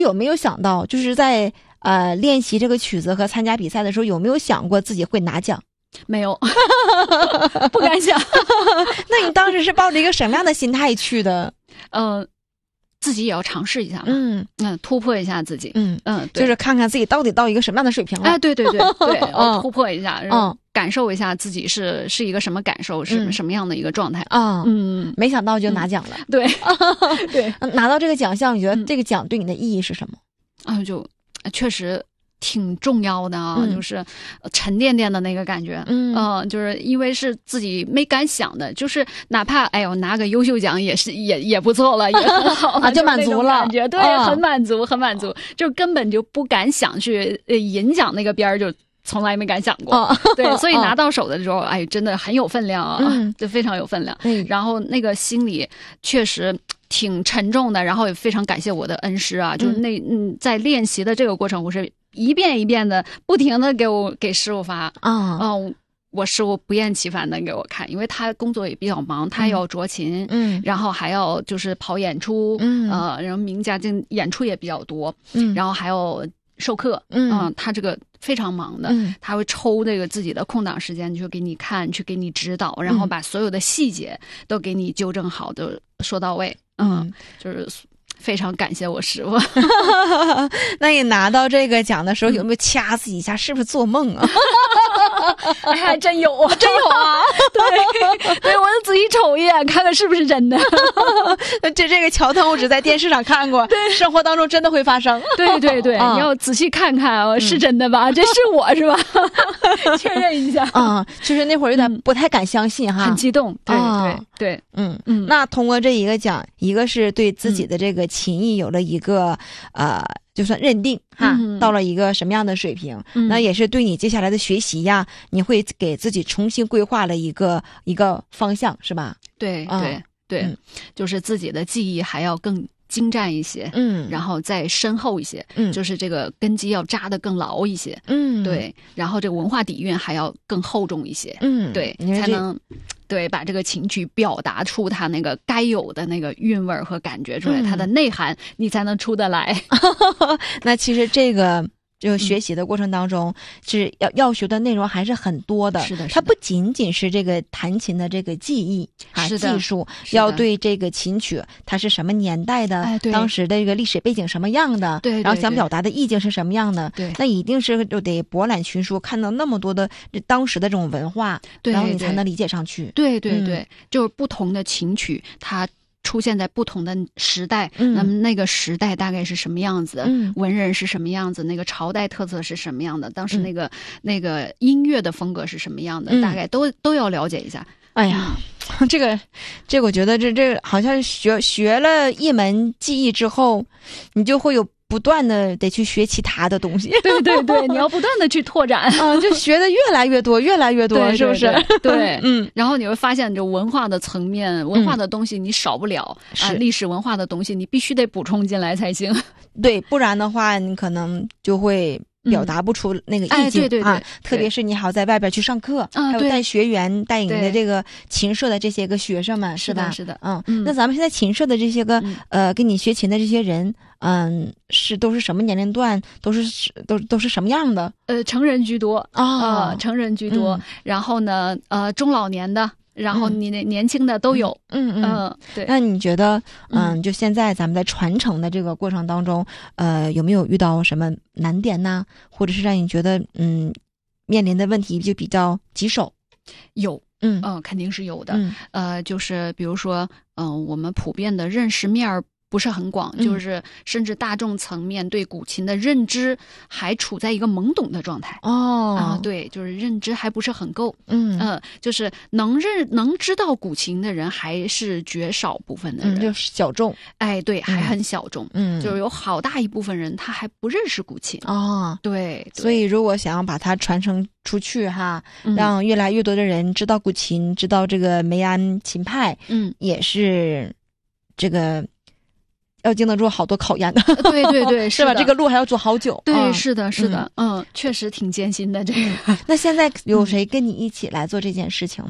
有没有想到，就是在练习这个曲子和参加比赛的时候，有没有想过自己会拿奖？ 没有，不敢想。 那你当时是抱着一个什么样的心态去的？ 自己也要尝试一下嘛，突破一下自己， 就是看看自己到底到一个什么样的水平了。 哎，对，突破一下，感受一下自己是一个什么感受，是什么样的一个状态啊？ 没想到就拿奖了。 对，对， 拿到这个奖项，你觉得这个奖对你的意义是什么？ 就确实挺重要的啊，就是沉甸甸的那个感觉，就是因为是自己没敢想的，就是哪怕拿个优秀奖也不错了，也很好啊，就满足了， 感觉对，很满足，就根本就不敢想去银奖那个边儿，就从来没敢想过，对，所以拿到手的时候，真的很有分量啊，就非常有分量，然后那个心里确实挺沉重的，然后也非常感谢我的恩师啊，就是在练习的这个过程，我是一遍一遍的不停的给师傅发我师傅不厌其烦的给我看，因为他工作也比较忙，他要着琴，然后还要就是跑演出，然后名家竞演出也比较多，然后还有授课，他这个非常忙的，他会抽这个自己的空档时间去给你看，去给你指导，然后把所有的细节都给你纠正好，都说到位，就是非常感谢我师傅。 那你拿到这个奖的时候，有没有掐自己一下？是不是做梦啊？ 还真有啊， 真有啊！ 对，我仔细瞅一眼，看看是不是真的。 这个桥段我只在电视上看过，生活当中真的会发生。 对，你要仔细看看，是真的吧？这是我是吧？确认一下。 就是那会儿有点不太敢相信哈， 很激动。对， 那通过这一个奖，一个是对自己的这个琴艺有了一个就算认定哈，到了一个什么样的水平，那也是对你接下来的学习呀，你会给自己重新规划了一个方向，是吧？ 对，就是自己的记忆还要更精湛一些，然后再深厚一些，就是这个根基要扎得更牢一些，对，然后这个文化底蕴还要更厚重一些，对，才能把这个琴曲表达出它那个该有的那个韵味和感觉出来，它的内涵你才能出得来。 那其实这个就学习的过程当中，是要学的内容还是很多的。 是的， 它不仅仅是这个弹琴的这个技艺技术，要对这个琴曲它是什么年代的，当时的这个历史背景什么样的，然后想表达的意境是什么样的，那一定是就得博览群书，看到那么多的当时的这种文化，然后你才能理解上去。 对，就是不同的琴曲它出现在不同的时代，那么那个时代大概是什么样子，文人是什么样子，那个朝代特色是什么样的，当时那个音乐的风格是什么样的，大概都要了解一下。 哎呀，这个我觉得这好像学了一门技艺之后，你就会有不断的得去学其他的东西。 对，你要不断的去拓展就学的越来越多，是不是？ 对，然后你会发现，这文化的层面，文化的东西你少不了历史文化的东西你必须得补充进来才行。 对，不然的话，你可能就会表达不出那个意境特别是你还要在外边去上课，还有带学员带你的这个琴社的这些个学生们，是吧？ 是的， 那咱们现在琴社的这些个跟你学琴的这些人，都是什么年龄段？都是什么样的？ 成人居多成人居多。然后呢，中老年的。然后你年轻的都有，对。 那你觉得，就现在咱们在传承的这个过程当中，有没有遇到什么难点呢？或者是让你觉得，面临的问题就比较棘手？ 有，肯定是有的。就是比如说，我们普遍的认识面不是很广，就是甚至大众层面对古琴的认知还处在一个懵懂的状态。对，就是认知还不是很够。就是能知道古琴的人还是绝少部分的人， 就是小众。 对，还很小众。就是有好大一部分人他还不认识古琴。对， 所以如果想要把它传承出去哈，让越来越多的人知道古琴，知道这个梅安琴派，也是这个要经得住好多考验的。 对， 是吧？这个路还要走好久。 对，是的，确实挺艰辛的这个。 那现在有谁跟你一起来做这件事情吗？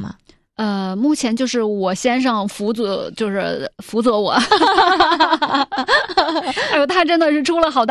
目前就是我先生辅佐我。哎呦，他真的是出了好大